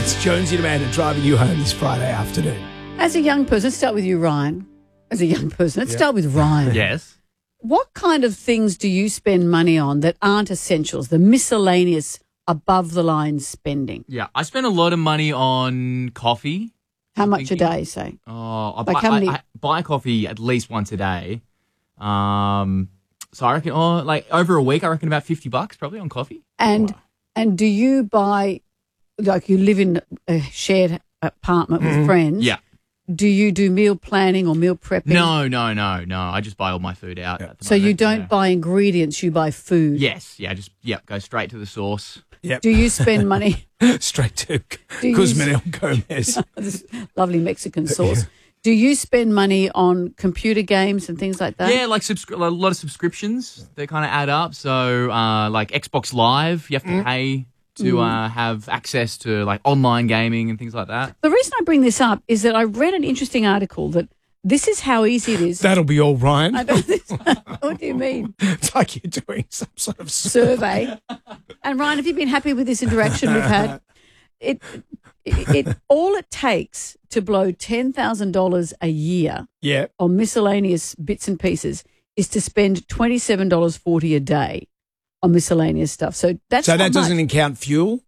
It's Jonesy and Amanda driving you home this Friday afternoon. As a young person, let's start with you, Ryan. As a young person, let's start with Ryan. Yes. What kind of things do you spend money on that aren't essentials, the miscellaneous above-the-line spending? Yeah, I spend a lot of money on coffee. How much a day, say? Oh, Like how many- I buy coffee at least once a day. So I reckon, over a week, I reckon about $50 probably on coffee. And do you buy, like you live in a shared apartment with friends? Yeah. Do you do meal planning or meal prepping? No. I just buy all my food out. At the So you moment, don't buy ingredients, you buy food? Yes. Yeah, go straight to the source. Yep. Do you spend money? Straight to you- Guzman Gomez. This lovely Mexican sauce. Do you spend money on computer games and things like that? Yeah, like a lot of subscriptions. They kind of add up. So like Xbox Live, you have to pay to have access to like online gaming and things like that. The reason I bring this up is that I read an interesting article that this is how easy it is. That'll be all, Ryan. What do you mean? It's like you're doing some sort of Survey. And Ryan, have you been happy with this interaction we've had? It all it takes to blow $10,000 a year Yeah. on miscellaneous bits and pieces is to spend $27.40 a day on miscellaneous stuff. So that's So not that doesn't much. count fuel?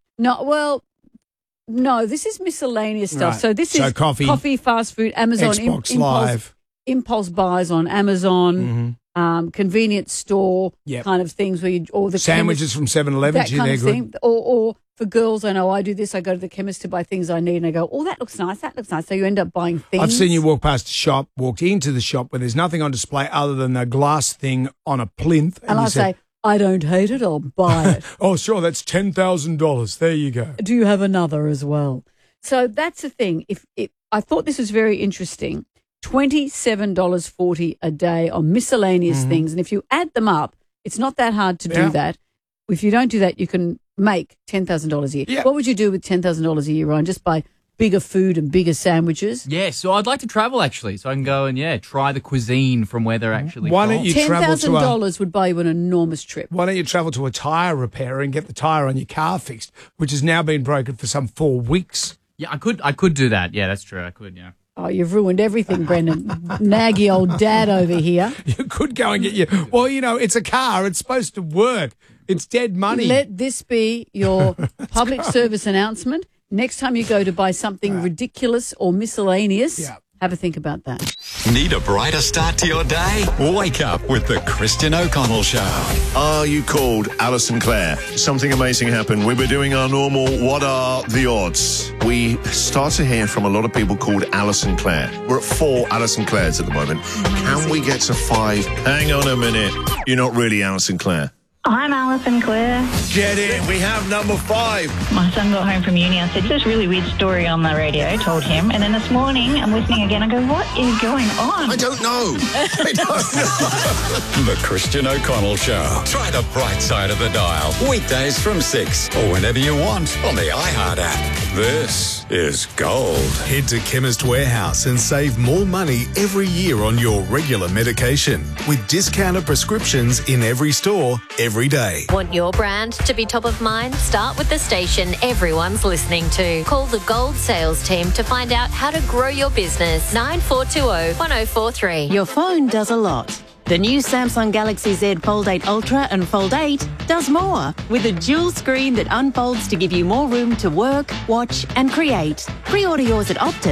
No, this is miscellaneous stuff. Right. So this is coffee, fast food, Amazon, Xbox Live. impulse buys on Amazon, convenience store Yep. kind of things where you or the Sandwiches from 7-Eleven. that kind of thing. Or for girls, I know I do this. I go to the chemist to buy things I need, and I go, "Oh, that looks nice. That looks nice." So you end up buying things. I've seen you walk into the shop where there's nothing on display other than the glass thing on a plinth. and you I say, "I don't hate it. I'll buy it." oh, sure, that's $10,000. There you go. Do you have another as well? So that's the thing. I thought this was very interesting. $27.40 a day on miscellaneous things, and if you add them up, it's not that hard to do that. If you don't do that, you can make $10,000 a year. Yeah. What would you do with $10,000 a year, Ryan? Just buy bigger food and bigger sandwiches? Yeah, so I'd like to travel actually, so I can go and try the cuisine from where they're actually Why from. don't you travel to $10,000 would buy you an enormous trip. Why don't you travel to a tyre repairer and get the tyre on your car fixed, which has now been broken for some 4 weeks? Yeah, I could do that. Yeah, that's true. I could. Yeah. Oh, you've ruined everything, Brendan. Naggy old dad over here. You could go and get your... Well, it's a car. It's supposed to work. It's dead money. Let this be your public service announcement. Next time you go to buy something ridiculous or miscellaneous, have a think about that. Need a brighter start to your day? Wake up with the Christian O'Connell Show. Are you called Alison Clare? Something amazing happened. We were doing our normal What Are the Odds? We start to hear from a lot of people called Alison Clare. We're at 4 Alison Clares at the moment. Can we get to 5? Hang on a minute. You're not really Alison Clare. I'm Alison Clare. Get in. We have number 5. My son got home from uni. I said, this really weird story on the radio. I told him. And then this morning, I'm listening again. I go, what is going on? I don't know. I don't know. The Christian O'Connell Show. Try the bright side of the dial. Weekdays from 6 or whenever you want on the iHeart app. This is gold. Head to Chemist Warehouse and save more money every year on your regular medication with discounted prescriptions in every store, every day. Want your brand to be top of mind? Start with the station everyone's listening to. Call the Gold sales team to find out how to grow your business. 9420 1043. Your phone does a lot. The new Samsung Galaxy Z Fold 8 Ultra and Fold 8 does more with a dual screen that unfolds to give you more room to work, watch and create. Pre-order yours at Optus.